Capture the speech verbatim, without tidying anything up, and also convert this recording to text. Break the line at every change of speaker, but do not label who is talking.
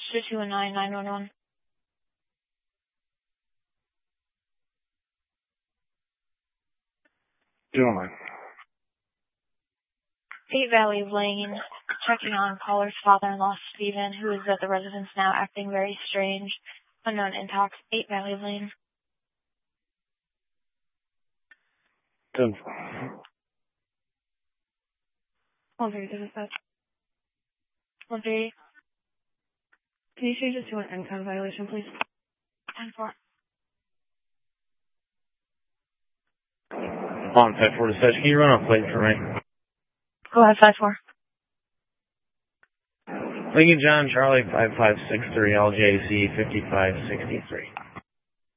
two two one nine nine one one.
Doing mine.
eight Valley Lane, checking on caller's father-in-law, Stephen, who is at the residence now acting very strange. Unknown intox, eight Valley Lane.
Done.
one three, this is that. one three. Can you change this to an N ten violation, please? ten four.
On five four to Sedge, can you run off plate for me?
Go ahead, five four.
Lincoln John Charlie five five six three L J C fifty-five sixty-three.